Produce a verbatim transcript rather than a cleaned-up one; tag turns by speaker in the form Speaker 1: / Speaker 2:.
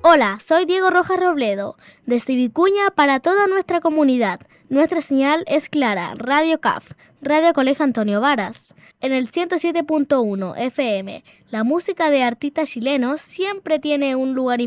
Speaker 1: Hola, soy Diego Rojas Robledo, desde Vicuña para toda nuestra comunidad. Nuestra señal es clara, Radio C A F, Radio Colegio Antonio Varas. En el ciento siete punto uno F M, la música de artistas chilenos siempre tiene un lugar importante.